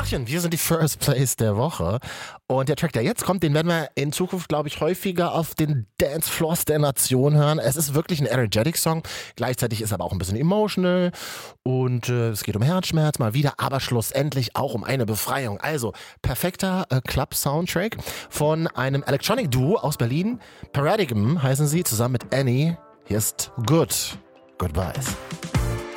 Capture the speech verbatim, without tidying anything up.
Tachchen, wir sind die First Place der Woche. Und der Track, der jetzt kommt, den werden wir in Zukunft, glaube ich, häufiger auf den Dancefloors der Nation hören. Es ist wirklich ein Energetic-Song. Gleichzeitig ist aber auch ein bisschen emotional. Und äh, es geht um Herzschmerz mal wieder, aber schlussendlich auch um eine Befreiung. Also, perfekter äh, Club-Soundtrack von einem Electronic-Duo aus Berlin. Paradigm heißen sie, zusammen mit Annie. Hier ist Good Goodbyes.